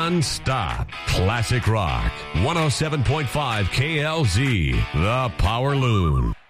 Non-stop classic rock. 107.5 KLZ, The Power Loon.